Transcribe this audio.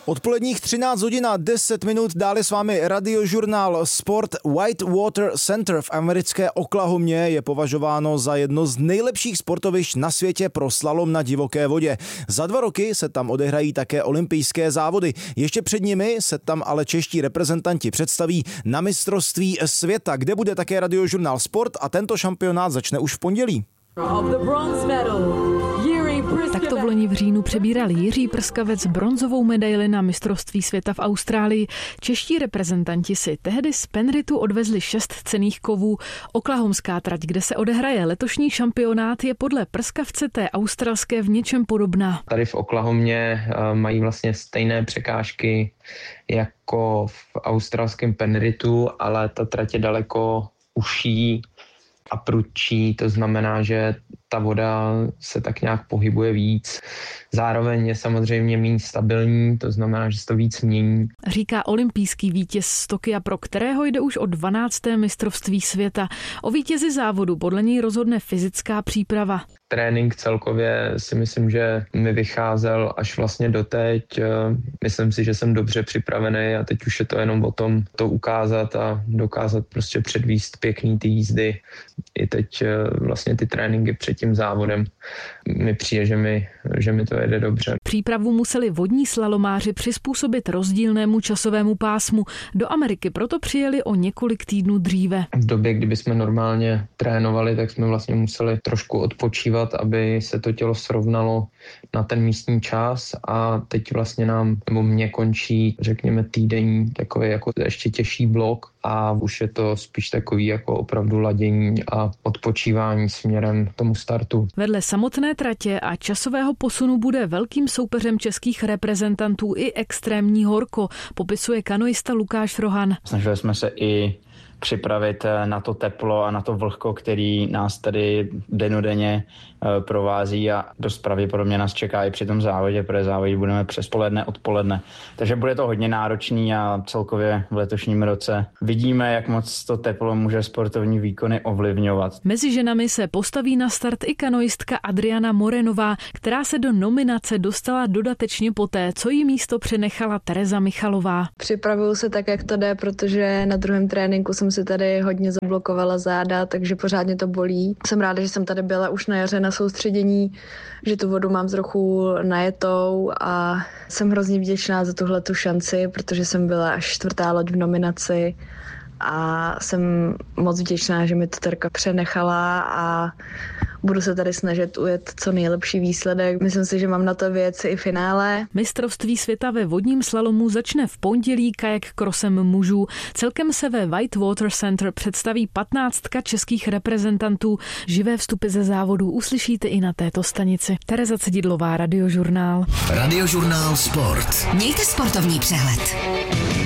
Odpoledních 13 hodin a 10 minut, dále s vámi radiožurnál Sport. Whitewater Center v americké Oklahomě je považováno za jedno z nejlepších sportovišť na světě pro slalom na divoké vodě. Za 2 roky se tam odehrají také olympijské závody. Ještě před nimi se tam ale čeští reprezentanti představí na mistrovství světa, kde bude také radiožurnál Sport a tento šampionát začne už v pondělí. Takto v loni v říjnu přebíral Jiří Prskavec bronzovou medaili na mistrovství světa v Austrálii. Čeští reprezentanti si tehdy z Penritu odvezli 6 cenných kovů. Oklahomská trať, kde se odehraje letošní šampionát, je podle Prskavce té australské v něčem podobná. Tady v Oklahomě mají vlastně stejné překážky jako v australském Penritu, ale ta trať je daleko užší a prudčí, to znamená, že ta voda se tak nějak pohybuje víc. Zároveň je samozřejmě méně stabilní, to znamená, že se to víc mění. Říká olympijský vítěz z Tokia, pro kterého jde už o 12. mistrovství světa. O vítězi závodu podle něj rozhodne fyzická příprava. Trénink celkově si myslím, že mi vycházel až vlastně doteď. Myslím si, že jsem dobře připravený a teď už je to jenom o tom to ukázat a dokázat prostě předvést pěkný ty jízdy. I teď vlastně ty tréninky před tím závodem mi přijde, že mi to jede dobře. Přípravu museli vodní slalomáři přizpůsobit rozdílnému časovému pásmu. Do Ameriky proto přijeli o několik týdnů dříve. V době, kdyby jsme normálně trénovali, tak jsme vlastně museli trošku odpočívat, aby se to tělo srovnalo na ten místní čas a teď vlastně mě končí, řekněme, týdenní takový jako ještě těžší blok a už je to spíš takový jako opravdu ladění a odpočívání směrem k tomu startu. Vedle samotné tratě a časového posunu bude velkým soupeřem českých reprezentantů i extrémní horko, popisuje kanoista Lukáš Rohan. Snažili jsme se i připravit na to teplo a na to vlhko, který nás tady dennodenně provází a dost pravděpodobně nás čeká i při tom závodě, protože závodit budeme přes poledne, odpoledne. Takže bude to hodně náročný a celkově v letošním roce vidíme, jak moc to teplo může sportovní výkony ovlivňovat. Mezi ženami se postaví na start i kanoistka Adriana Morenová, která se do nominace dostala dodatečně poté, co jí místo přenechala Tereza Michalová. Připravuju se tak, jak to jde, protože na druhém tréninku jsem si tady hodně zablokovala záda, takže pořádně to bolí. Jsem ráda, že jsem tady byla už na jaře na soustředění, že tu vodu mám trochu najetou a jsem hrozně vděčná za tuhletu šanci, protože jsem byla až 4. loď v nominaci a jsem moc vděčná, že mi to Terka přenechala a budu se tady snažit ujet co nejlepší výsledek. Myslím si, že mám na to věci i finále. Mistrovství světa ve vodním slalomu začne v pondělí kajak krosem mužů. Celkem se ve Whitewater Center představí 15 českých reprezentantů. Živé vstupy ze závodu uslyšíte i na této stanici. Tereza Cedidlová, Radiožurnál. Radiožurnál Sport. Mějte sportovní přehled.